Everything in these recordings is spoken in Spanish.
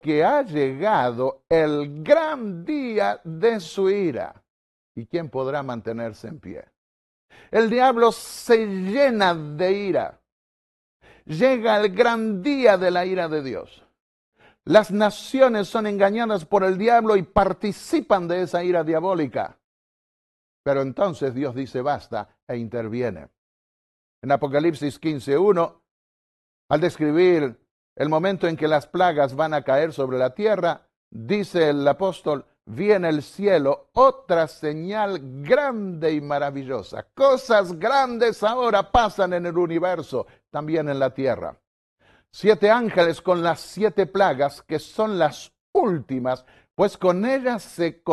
porque ha llegado el gran día de su ira. ¿Y quién podrá mantenerse en pie? El diablo se llena de ira. Llega el gran día de la ira de Dios. Las naciones son engañadas por el diablo y participan de esa ira diabólica. Pero entonces Dios dice basta e interviene. En Apocalipsis 15:1, al describir el momento en que las plagas van a caer sobre la tierra, dice el apóstol, vi en el cielo otra señal grande y maravillosa. Cosas grandes ahora pasan en el universo, también en la tierra. 7 ángeles con las 7 plagas, que son las últimas, pues con ellas se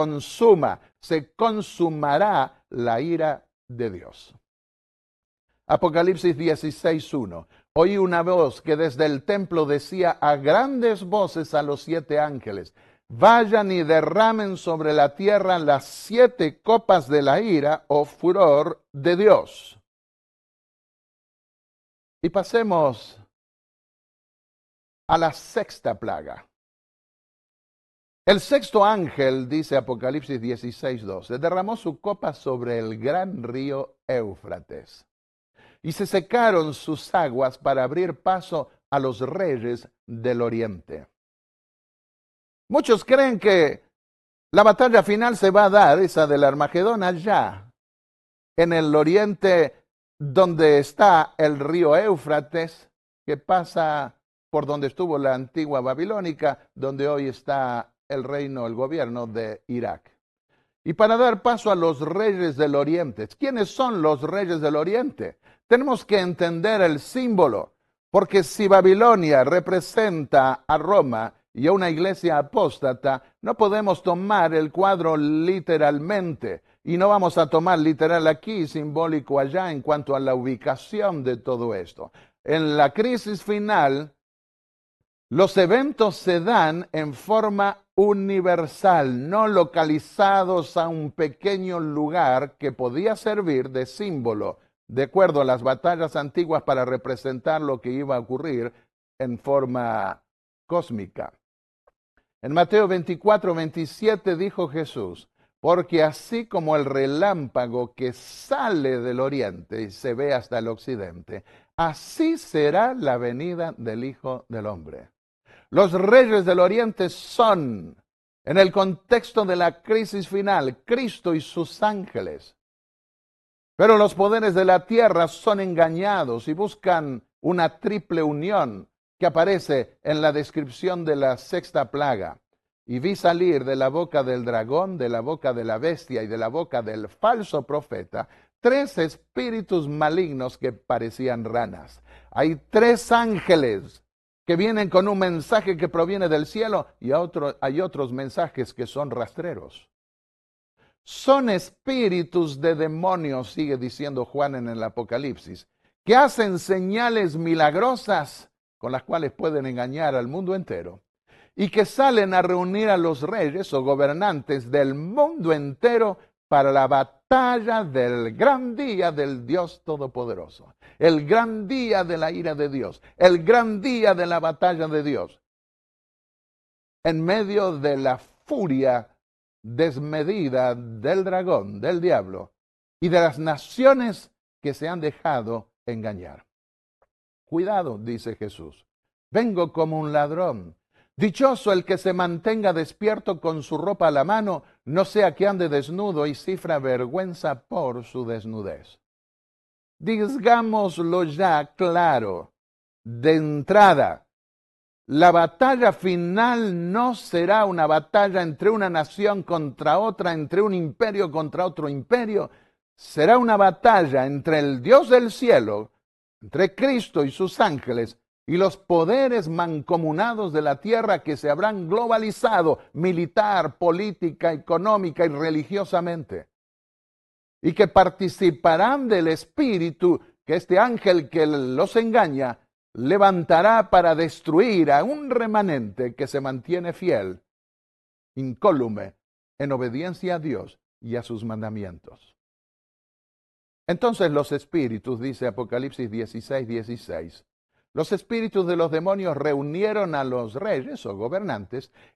consumará la ira de Dios. Apocalipsis 16:1. Oí una voz que desde el templo decía a grandes voces a los 7 ángeles, vayan y derramen sobre la tierra las 7 copas de la ira o furor de Dios. Y pasemos a la 6ª plaga. El 6º ángel, dice Apocalipsis 16:12, derramó su copa sobre el gran río Éufrates. Y se secaron sus aguas para abrir paso a los reyes del oriente. Muchos creen que la batalla final se va a dar, esa del Armagedón, allá, en el oriente donde está el río Éufrates, que pasa por donde estuvo la antigua Babilónica, donde hoy está el reino, el gobierno de Irak. Y para dar paso a los reyes del oriente. ¿Quiénes son los reyes del oriente? Tenemos que entender el símbolo, porque si Babilonia representa a Roma y a una iglesia apóstata, no podemos tomar el cuadro literalmente, y no vamos a tomar literal aquí, simbólico allá, en cuanto a la ubicación de todo esto. En la crisis final, los eventos se dan en forma universal, no localizados a un pequeño lugar que podía servir de símbolo, de acuerdo a las batallas antiguas, para representar lo que iba a ocurrir en forma cósmica. En Mateo 24:27 dijo Jesús, porque así como el relámpago que sale del oriente y se ve hasta el occidente, así será la venida del Hijo del Hombre. Los reyes del oriente son, en el contexto de la crisis final, Cristo y sus ángeles. Pero los poderes de la tierra son engañados y buscan una triple unión que aparece en la descripción de la 6ª plaga. Y vi salir de la boca del dragón, de la boca de la bestia y de la boca del falso profeta 3 espíritus malignos que parecían ranas. Hay 3 ángeles que vienen con un mensaje que proviene del cielo y hay otros mensajes que son rastreros. Son espíritus de demonios, sigue diciendo Juan en el Apocalipsis, que hacen señales milagrosas con las cuales pueden engañar al mundo entero y que salen a reunir a los reyes o gobernantes del mundo entero para la batalla del gran día del Dios Todopoderoso, el gran día de la ira de Dios, el gran día de la batalla de Dios, en medio de la furia desmedida del dragón, del diablo, y de las naciones que se han dejado engañar. Cuidado, dice Jesús, vengo como un ladrón. Dichoso el que se mantenga despierto con su ropa a la mano, no sea que ande desnudo y sufra vergüenza por su desnudez. Digámoslo ya claro, de entrada, la batalla final no será una batalla entre una nación contra otra, entre un imperio contra otro imperio. Será una batalla entre el Dios del cielo, entre Cristo y sus ángeles, y los poderes mancomunados de la tierra que se habrán globalizado militar, política, económica y religiosamente, y que participarán del espíritu que este ángel que los engaña levantará para destruir a un remanente que se mantiene fiel, incólume, en obediencia a Dios y a sus mandamientos. Entonces los espíritus, dice Apocalipsis 16:16, Los espíritus de los demonios reunieron a los reyes o gobernantes